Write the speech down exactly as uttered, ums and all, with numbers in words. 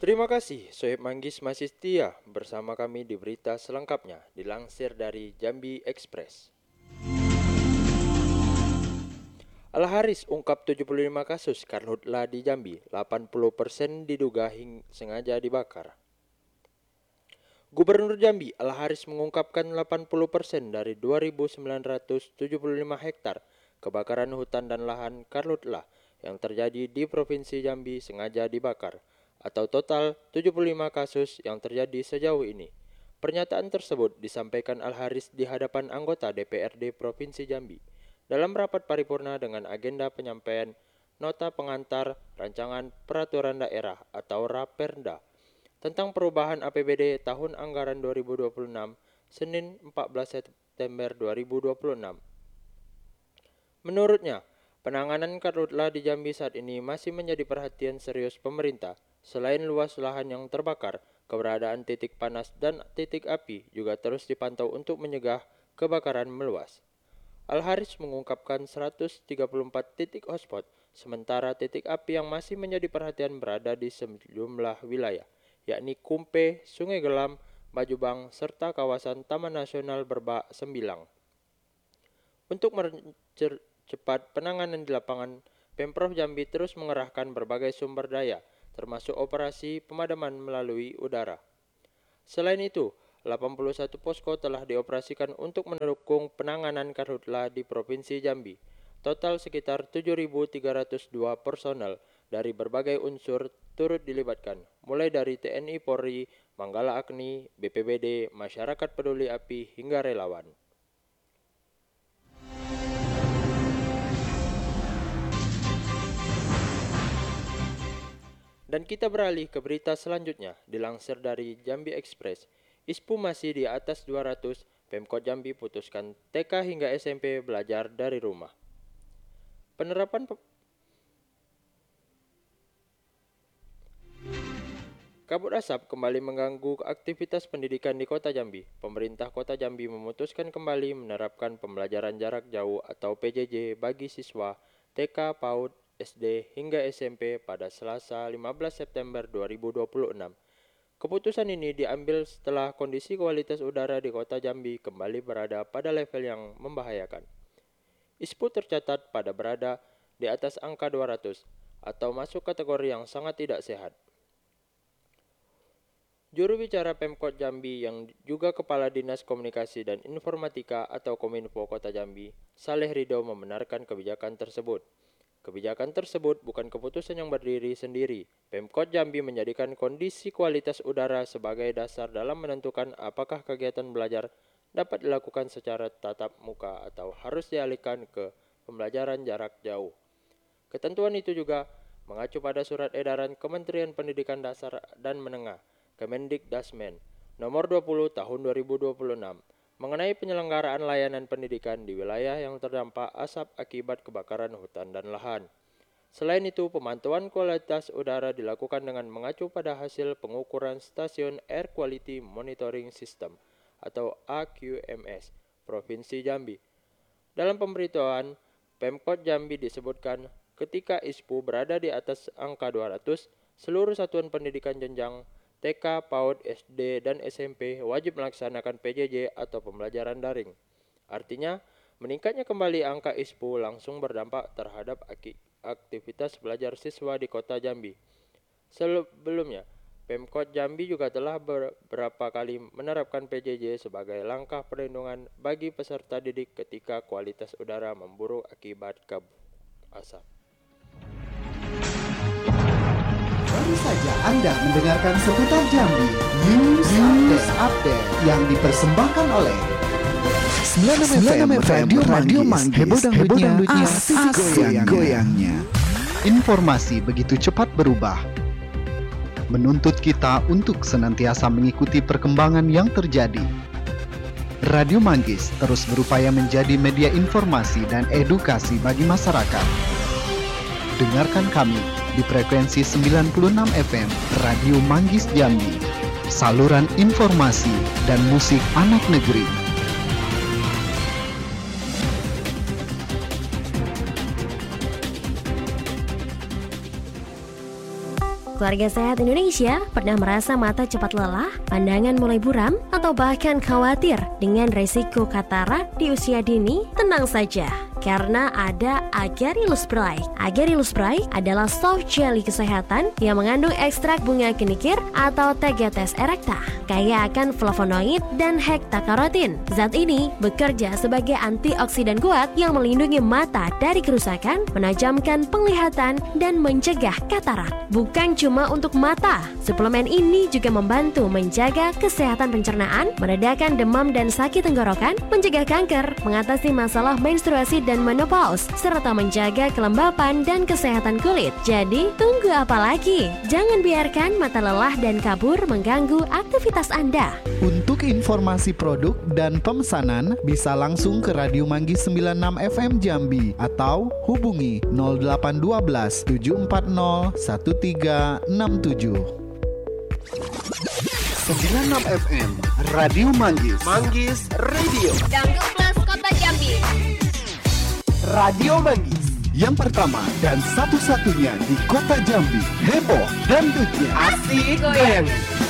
Terima kasih, Soeb Manggis masih setia bersama kami di berita selengkapnya, dilansir dari Jambi Express. Al-Haris ungkap tujuh puluh lima kasus karhutla di Jambi, delapan puluh persen diduga hing sengaja dibakar. Gubernur Jambi Al-Haris mengungkapkan delapan puluh persen dari dua ribu sembilan ratus tujuh puluh lima hektar kebakaran hutan dan lahan karhutla yang terjadi di Provinsi Jambi sengaja dibakar, atau total tujuh puluh lima kasus yang terjadi sejauh ini. Pernyataan tersebut disampaikan Al-Haris di hadapan anggota D P R D Provinsi Jambi dalam rapat paripurna dengan agenda penyampaian nota pengantar rancangan peraturan daerah atau Raperda tentang perubahan A P B D tahun anggaran dua ribu dua puluh enam, Senin empat belas September dua ribu dua puluh enam. Menurutnya, penanganan karhutla di Jambi saat ini masih menjadi perhatian serius pemerintah. Selain luas lahan yang terbakar, keberadaan titik panas dan titik api juga terus dipantau untuk mencegah kebakaran meluas. Al-Haris mengungkapkan seratus tiga puluh empat titik hotspot, sementara titik api yang masih menjadi perhatian berada di sejumlah wilayah, yakni Kumpe, Sungai Gelam, Bajubang, serta kawasan Taman Nasional Berbak Sembilang. Untuk mempercepat penanganan di lapangan, Pemprov Jambi terus mengerahkan berbagai sumber daya, termasuk operasi pemadaman melalui udara. Selain itu, delapan puluh satu posko telah dioperasikan untuk mendukung penanganan karhutla di Provinsi Jambi. Total sekitar tujuh ribu tiga ratus dua personel dari berbagai unsur turut dilibatkan, mulai dari T N I Polri, Manggala Agni, B P B D, masyarakat peduli api, hingga relawan. Dan kita beralih ke berita selanjutnya, dilansir dari Jambi Express. I S P U masih di atas dua ratus, Pemkot Jambi putuskan T K hingga S M P belajar dari rumah. Penerapan pe- Kabut asap kembali mengganggu aktivitas pendidikan di Kota Jambi. Pemerintah Kota Jambi memutuskan kembali menerapkan pembelajaran jarak jauh atau P J J bagi siswa T K, PAUD, S D hingga S M P pada Selasa lima belas September dua ribu dua puluh enam. Keputusan ini diambil setelah kondisi kualitas udara di Kota Jambi kembali berada pada level yang membahayakan. I S P U tercatat pada berada di atas angka dua ratus atau masuk kategori yang sangat tidak sehat. Juru bicara Pemkot Jambi yang juga Kepala Dinas Komunikasi dan Informatika atau Kominfo Kota Jambi, Saleh Ridho, membenarkan kebijakan tersebut. Kebijakan tersebut bukan keputusan yang berdiri sendiri. Pemkot Jambi menjadikan kondisi kualitas udara sebagai dasar dalam menentukan apakah kegiatan belajar dapat dilakukan secara tatap muka atau harus dialihkan ke pembelajaran jarak jauh. Ketentuan itu juga mengacu pada surat edaran Kementerian Pendidikan Dasar dan Menengah, Kemendikdasmen, nomor dua puluh tahun dua ribu dua puluh enam, mengenai penyelenggaraan layanan pendidikan di wilayah yang terdampak asap akibat kebakaran hutan dan lahan. Selain itu, pemantauan kualitas udara dilakukan dengan mengacu pada hasil pengukuran Stasiun Air Quality Monitoring System atau A Q M S Provinsi Jambi. Dalam pemberitahuan, Pemkot Jambi disebutkan ketika I S P U berada di atas angka dua ratus, seluruh satuan pendidikan jenjang T K, PAUD, S D, dan S M P wajib melaksanakan P J J atau pembelajaran daring. Artinya, meningkatnya kembali angka I S P U langsung berdampak terhadap aktivitas belajar siswa di Kota Jambi. Sebelumnya, Pemkot Jambi juga telah beberapa kali menerapkan P J J sebagai langkah perlindungan bagi peserta didik ketika kualitas udara memburuk akibat kabut asap. Baru saja Anda mendengarkan seputar Jambi News, News Update, Update yang dipersembahkan oleh sembilan puluh enam F M Radio Manggis, heboh dangdutnya, asik goyang-goyangnya. Informasi begitu cepat berubah, menuntut kita untuk senantiasa mengikuti perkembangan yang terjadi. Radio Manggis terus berupaya menjadi media informasi dan edukasi bagi masyarakat. Dengarkan kami di frekuensi sembilan puluh enam F M Radio Manggis Jambi, saluran informasi dan musik anak negeri. Keluarga Sehat Indonesia pernah merasa mata cepat lelah, pandangan mulai buram, atau bahkan khawatir dengan resiko katarak di usia dini? Tenang saja, karena ada Agarylus Bright. Agarylus Bright adalah soft jelly kesehatan yang mengandung ekstrak bunga kenikir atau Tegetes erecta, kaya akan flavonoid dan hektakarotin. Zat ini bekerja sebagai antioksidan kuat yang melindungi mata dari kerusakan, menajamkan penglihatan, dan mencegah katarak. Bukan cuma untuk mata, suplemen ini juga membantu menjaga kesehatan pencernaan, meredakan demam dan sakit tenggorokan, mencegah kanker, mengatasi masalah menstruasi dan menopause, serta menjaga kelembapan dan kesehatan kulit. Jadi, tunggu apa lagi? Jangan biarkan mata lelah dan kabur mengganggu aktivitas Anda. Untuk informasi produk dan pemesanan bisa langsung ke Radio Manggis sembilan puluh enam F M Jambi atau hubungi nol delapan satu dua tujuh empat nol satu tiga enam tujuh. sembilan puluh enam F M Radio Manggis. Manggis Radio. Dangdut Plus Kota Jambi. Radio Manggis yang pertama dan satu-satunya di Kota Jambi. Heboh dan dangdutnya asik goyang.